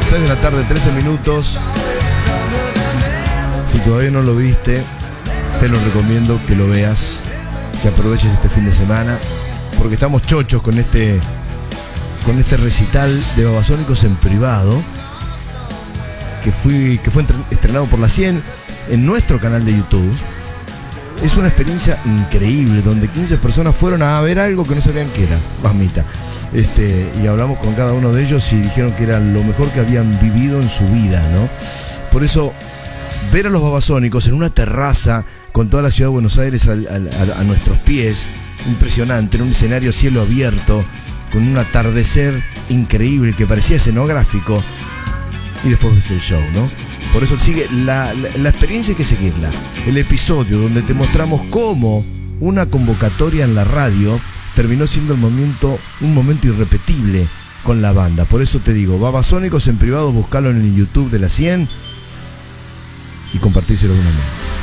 6 de la tarde, 13 minutos. Si todavía no lo viste, te lo recomiendo que lo veas, que aproveches este fin de semana, porque estamos chochos con este recital de Babasónicos en privado, que fue estrenado por La 100 en nuestro canal de YouTube. Es una experiencia increíble, donde 15 personas fueron a ver algo que no sabían qué era, mamita. Y hablamos con cada uno de ellos y dijeron que era lo mejor que habían vivido en su vida, ¿no? Por eso, ver a los Babasónicos en una terraza con toda la ciudad de Buenos Aires a nuestros pies, impresionante, en un escenario a cielo abierto, con un atardecer increíble que parecía escenográfico, y después ves el show, ¿no? Por eso sigue la experiencia, hay que seguirla. El episodio donde te mostramos cómo una convocatoria en la radio terminó siendo un momento irrepetible con la banda. Por eso te digo, Babasónicos en privado, buscalo en el YouTube de La 100 y compartíselo con un amigo.